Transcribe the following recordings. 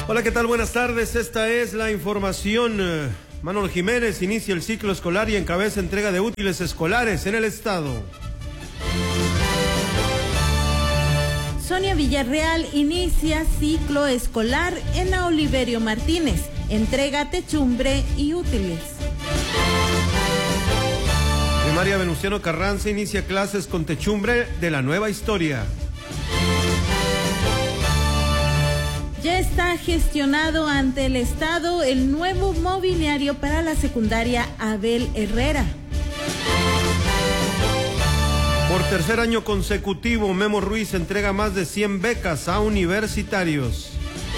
Hola, ¿qué tal? Buenas tardes. Esta es la información. Manuel Jiménez inicia el ciclo escolar y encabeza entrega de útiles escolares en el estado. Sonia Villarreal inicia ciclo escolar en la Oliverio Martínez. Entrega techumbre y útiles. Primaria Venustiano Carranza inicia clases con techumbre de la nueva historia. Ya está gestionado ante el Estado el nuevo mobiliario para la secundaria Abel Herrera. Por tercer año consecutivo, Memo Ruiz entrega más de 100 becas a universitarios.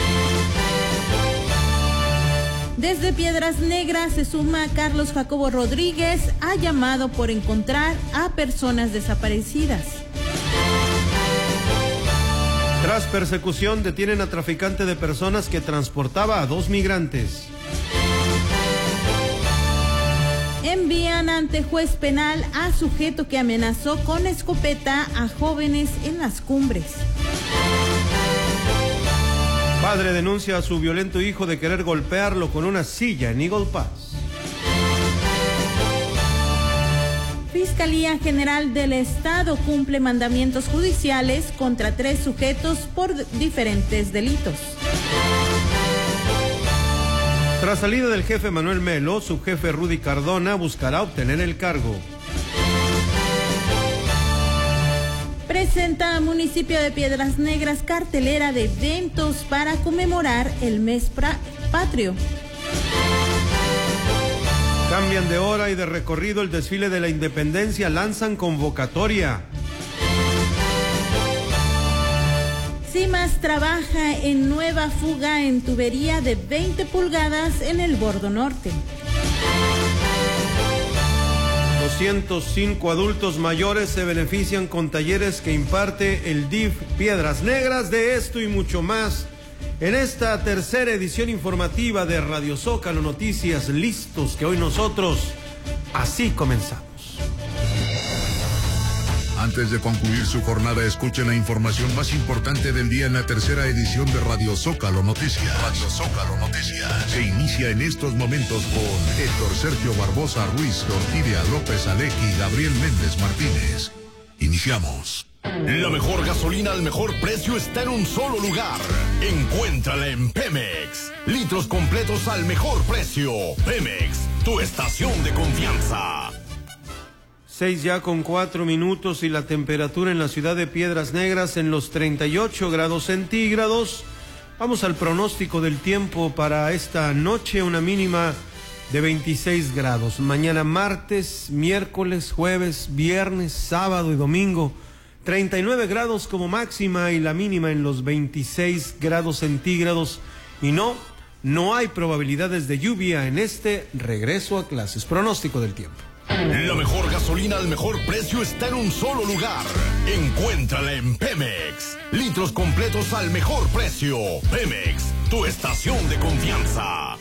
Desde Piedras Negras se suma Carlos Jacobo Rodríguez a llamado por encontrar a personas desaparecidas. Tras persecución, detienen a traficante de personas que transportaba a 2 migrantes. Envían ante juez penal a sujeto que amenazó con escopeta a jóvenes en Las Cumbres. Padre denuncia a su violento hijo de querer golpearlo con una silla en Eagle Pass. Fiscalía General del Estado cumple mandamientos judiciales contra 3 sujetos por diferentes delitos. Tras salida del jefe Manuel Melo, su jefe Rudy Cardona buscará obtener el cargo. Presenta municipio de Piedras Negras cartelera de eventos para conmemorar el mes patrio. Cambian de hora y de recorrido el desfile de la Independencia, lanzan convocatoria. CIMAS trabaja en nueva fuga en tubería de 20 pulgadas en el Bordo Norte. 205 adultos mayores se benefician con talleres que imparte el DIF Piedras Negras. De esto y mucho más en esta tercera edición informativa de Radio Zócalo Noticias, listos que hoy nosotros así comenzamos. Antes de concluir su jornada, escuchen la información más importante del día en la tercera edición de Radio Zócalo Noticias. Radio Zócalo Noticias se inicia en estos momentos con Héctor Sergio Barbosa Ruiz, Orquídea López Alec y Gabriel Méndez Martínez. Iniciamos. La mejor gasolina al mejor precio está en un solo lugar. Encuéntrala en Pemex. Litros completos al mejor precio. Pemex, tu estación de confianza. 6 ya con 4 minutos y la temperatura en la ciudad de Piedras Negras en los 38 grados centígrados. Vamos al pronóstico del tiempo para esta noche, una mínima de 26 grados. Mañana martes, miércoles, jueves, viernes, sábado y domingo, 39 grados como máxima y la mínima en los 26 grados centígrados. Y no hay probabilidades de lluvia en este regreso a clases. Pronóstico del tiempo. La mejor gasolina al mejor precio está en un solo lugar. Encuéntrala en Pemex. Litros completos al mejor precio. Pemex, tu estación de confianza.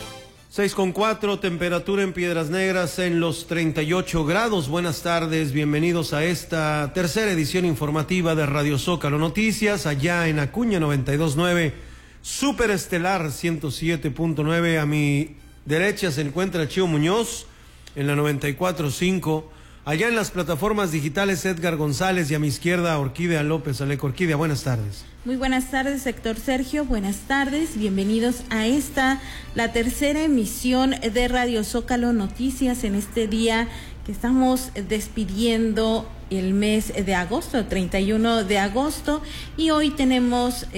6:4, temperatura en Piedras Negras en los 38 grados. Buenas tardes, bienvenidos a esta tercera edición informativa de Radio Zócalo Noticias, allá en Acuña 92.9, Superestelar 107.9. A mi derecha se encuentra Chío Muñoz en la 94.5. Allá en las plataformas digitales Edgar González y a mi izquierda Orquídea López Alec. Orquídea, buenas tardes. Muy buenas tardes, Héctor Sergio. Buenas tardes, bienvenidos a la tercera emisión de Radio Zócalo Noticias en este día que estamos despidiendo el mes de agosto, 31 de agosto, y hoy tenemos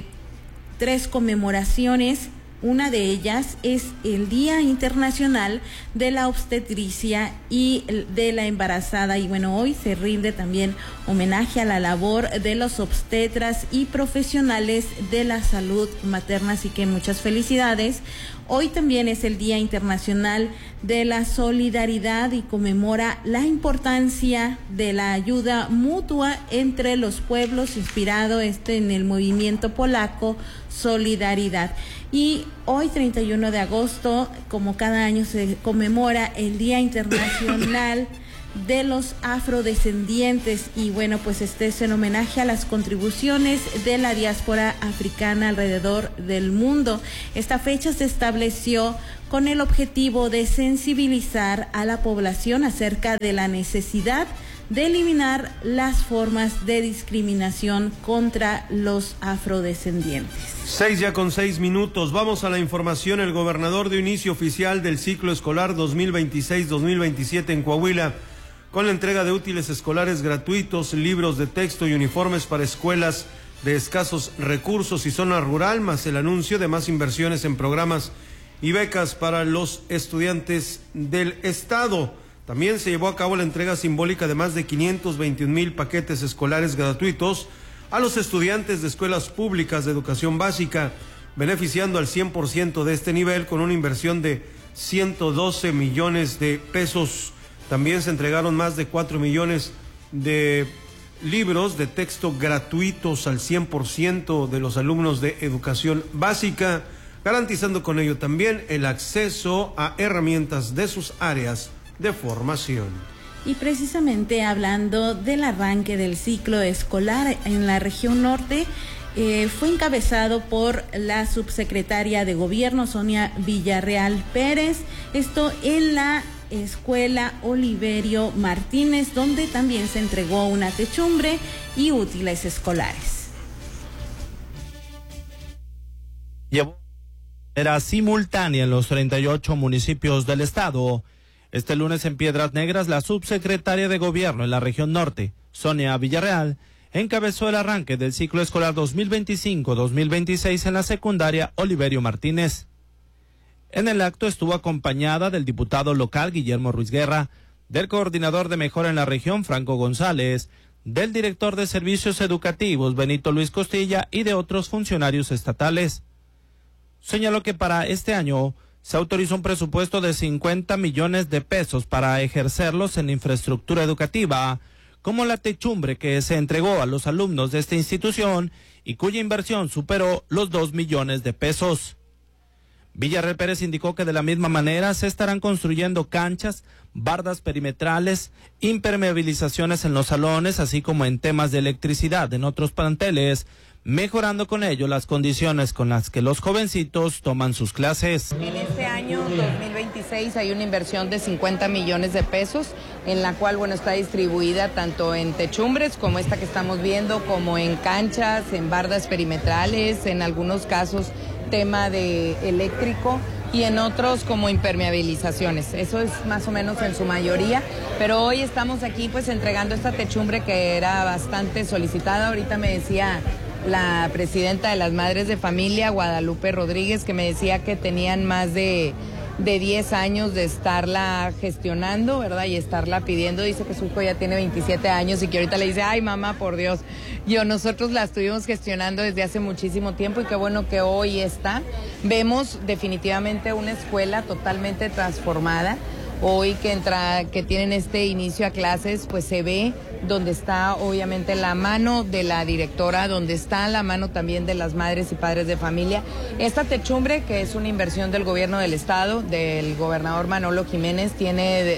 3 conmemoraciones. Una de ellas es el Día Internacional de la Obstetricia y de la Embarazada. Y bueno, hoy se rinde también homenaje a la labor de los obstetras y profesionales de la salud materna. Así que muchas felicidades. Hoy también es el Día Internacional de la Solidaridad y conmemora la importancia de la ayuda mutua entre los pueblos, inspirado en el movimiento polaco Solidaridad. Y hoy, 31 de agosto, como cada año, se conmemora el Día Internacional de los afrodescendientes. Y bueno, pues este es en homenaje a las contribuciones de la diáspora africana alrededor del mundo. Esta fecha se estableció con el objetivo de sensibilizar a la población acerca de la necesidad de eliminar las formas de discriminación contra los afrodescendientes. 6:06. Vamos a la información. El gobernador dio inicio oficial del ciclo escolar 2026-2027 en Coahuila, con la entrega de útiles escolares gratuitos, libros de texto y uniformes para escuelas de escasos recursos y zona rural, más el anuncio de más inversiones en programas y becas para los estudiantes del estado. También se llevó a cabo la entrega simbólica de más de 521,000 paquetes escolares gratuitos a los estudiantes de escuelas públicas de educación básica, beneficiando al 100% de este nivel con una inversión de 112 millones de pesos. También se entregaron más de 4 millones de libros de texto gratuitos al 100% de los alumnos de educación básica, garantizando con ello también el acceso a herramientas de sus áreas de formación. Y precisamente hablando del arranque del ciclo escolar en la región norte, fue encabezado por la subsecretaria de Gobierno, Sonia Villarreal Pérez, esto en la Escuela Oliverio Martínez, donde también se entregó una techumbre y útiles escolares. Era simultánea en los 38 municipios del estado. Este lunes en Piedras Negras, la subsecretaria de Gobierno en la región norte, Sonia Villarreal, encabezó el arranque del ciclo escolar 2025-2026 en la secundaria Oliverio Martínez. En el acto estuvo acompañada del diputado local Guillermo Ruiz Guerra, del coordinador de mejora en la región Franco González, del director de servicios educativos Benito Luis Costilla y de otros funcionarios estatales. Señaló que para este año se autorizó un presupuesto de 50 millones de pesos para ejercerlos en infraestructura educativa, como la techumbre que se entregó a los alumnos de esta institución y cuya inversión superó los 2 millones de pesos. Villarreal Pérez indicó que de la misma manera se estarán construyendo canchas, bardas perimetrales, impermeabilizaciones en los salones, así como en temas de electricidad en otros planteles, mejorando con ello las condiciones con las que los jovencitos toman sus clases. En este año 2026 hay una inversión de 50 millones de pesos, en la cual está distribuida tanto en techumbres como esta que estamos viendo, como en canchas, en bardas perimetrales, en algunos casos tema de eléctrico y en otros como impermeabilizaciones. Eso es más o menos en su mayoría, pero hoy estamos aquí entregando esta techumbre que era bastante solicitada. Ahorita me decía la presidenta de las Madres de Familia, Guadalupe Rodríguez, que me decía que tenían más de 10 años de estarla gestionando, ¿verdad? Y estarla pidiendo. Dice que su hijo ya tiene 27 años y que ahorita le dice, ay mamá, por Dios, nosotros la estuvimos gestionando desde hace muchísimo tiempo y qué bueno que hoy está. Vemos definitivamente una escuela totalmente transformada. Hoy que tienen este inicio a clases, se ve donde está obviamente la mano de la directora, donde está la mano también de las madres y padres de familia. Esta techumbre, que es una inversión del gobierno del estado, del gobernador Manolo Jiménez, tiene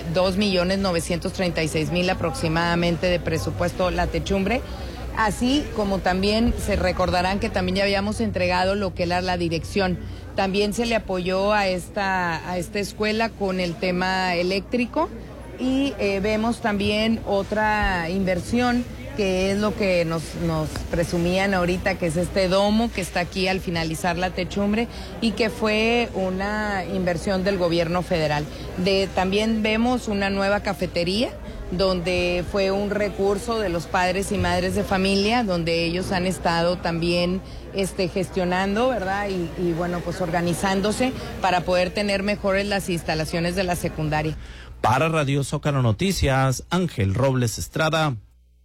2,936,000 aproximadamente de presupuesto la techumbre. Así como también se recordarán que también ya habíamos entregado lo que era la dirección. También se le apoyó a esta escuela con el tema eléctrico y vemos también otra inversión que es lo que nos presumían ahorita, que es este domo que está aquí al finalizar la techumbre y que fue una inversión del gobierno federal. También vemos una nueva cafetería, donde fue un recurso de los padres y madres de familia, donde ellos han estado también gestionando, ¿verdad? Y organizándose para poder tener mejores las instalaciones de la secundaria. Para Radio Zócalo Noticias, Ángel Robles Estrada.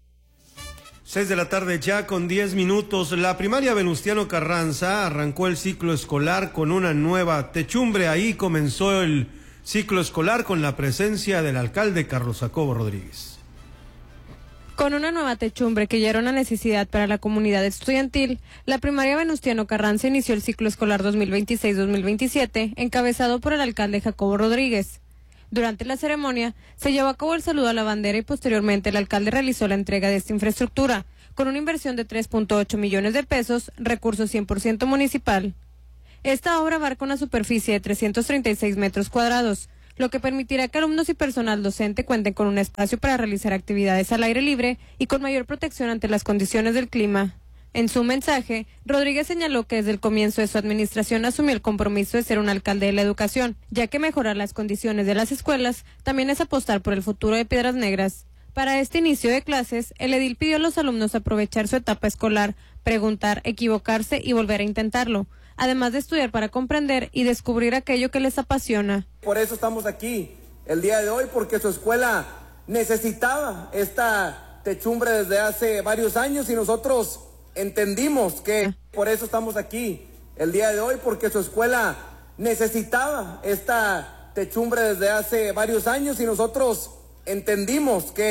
6:10 p.m. La primaria Venustiano Carranza arrancó el ciclo escolar con una nueva techumbre. Ahí comenzó el ciclo escolar con la presencia del alcalde Carlos Jacobo Rodríguez. Con una nueva techumbre que ya era una necesidad para la comunidad estudiantil, la primaria Venustiano Carranza inició el ciclo escolar 2026-2027, encabezado por el alcalde Jacobo Rodríguez. Durante la ceremonia, se llevó a cabo el saludo a la bandera y posteriormente el alcalde realizó la entrega de esta infraestructura, con una inversión de 3.8 millones de pesos, recurso 100% municipal. Esta obra abarca una superficie de 336 metros cuadrados, lo que permitirá que alumnos y personal docente cuenten con un espacio para realizar actividades al aire libre y con mayor protección ante las condiciones del clima. En su mensaje, Rodríguez señaló que desde el comienzo de su administración asumió el compromiso de ser un alcalde de la educación, ya que mejorar las condiciones de las escuelas también es apostar por el futuro de Piedras Negras. Para este inicio de clases, el edil pidió a los alumnos aprovechar su etapa escolar, preguntar, equivocarse y volver a intentarlo, además de estudiar para comprender y descubrir aquello que les apasiona. Por eso estamos aquí el día de hoy, porque su escuela necesitaba esta techumbre desde hace varios años y nosotros entendimos que por eso estamos aquí el día de hoy, porque su escuela necesitaba esta techumbre desde hace varios años y nosotros entendimos que